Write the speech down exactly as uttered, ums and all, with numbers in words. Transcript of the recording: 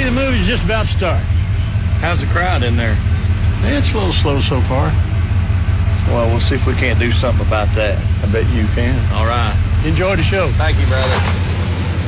the movie's just about to start. How's the crowd in there? It's a little slow so far. Well, we'll see if we can't do something about that. I bet you can. All right. Enjoy the show. Thank you, brother.